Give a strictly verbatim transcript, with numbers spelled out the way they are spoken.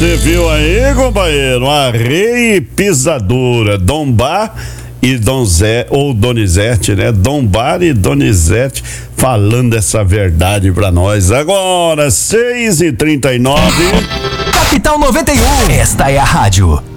Você viu aí, companheiro? Areia e pisadura. Dom Bar e Dom Zé, ou Donizete, né? Dom Bar e Donizete falando essa verdade pra nós. Agora, seis e trinta e nove. Capital noventa e um. Esta é a rádio